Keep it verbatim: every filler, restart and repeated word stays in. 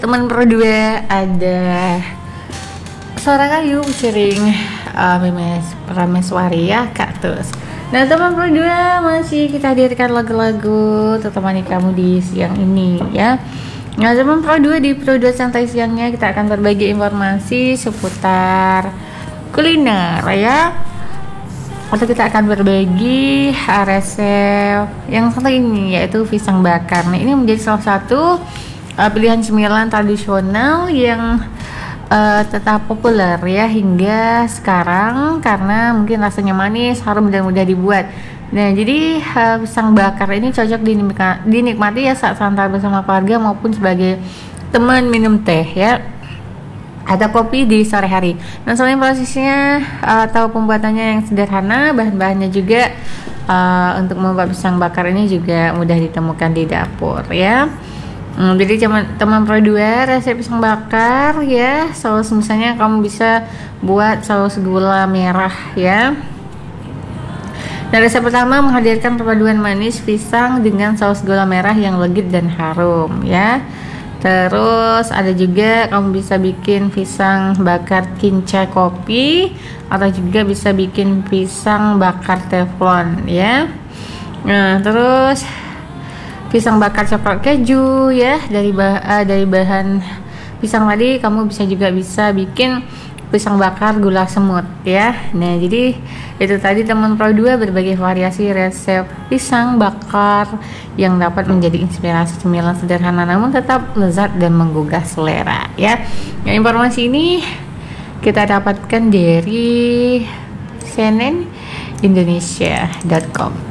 Teman berdua ada Suara Kayu featuring uh, Memes Prameswari ya Kaktus. Nah teman berdua masih kita hadirkan lagu-lagu untuk temani kamu di siang ini ya. Nah teman berdua di Pro dua Santai siangnya kita akan berbagi informasi seputar kuliner ya. Atau kita akan berbagi resep yang satu ini yaitu pisang bakar. Nah ini menjadi salah satu uh, pilihan cemilan tradisional yang uh, tetap populer ya hingga sekarang karena mungkin rasanya manis, harum dan mudah dibuat. Nah jadi uh, pisang bakar ini cocok dinikmati, dinikmati ya saat santai bersama keluarga maupun sebagai teman minum teh ya atau kopi di sore hari. Nah selain prosesnya uh, atau pembuatannya yang sederhana, bahan-bahannya juga uh, untuk membuat pisang bakar ini juga mudah ditemukan di dapur ya. Hmm, jadi teman teman Pro dua resep pisang bakar ya, saus misalnya kamu bisa buat saus gula merah ya. Nah resep pertama menghadirkan perpaduan manis pisang dengan saus gula merah yang legit dan harum ya. Terus ada juga kamu bisa bikin pisang bakar kinca kopi atau juga bisa bikin pisang bakar teflon ya. Nah terus pisang bakar coklat keju ya dari bah uh, dari bahan pisang tadi kamu bisa juga bisa bikin pisang bakar gula semut ya. Nah jadi itu tadi teman Pro dua berbagai variasi resep pisang bakar yang dapat menjadi inspirasi cemilan sederhana namun tetap lezat dan menggugah selera ya. Nah, informasi ini kita dapatkan dari C N N Indonesia dot com.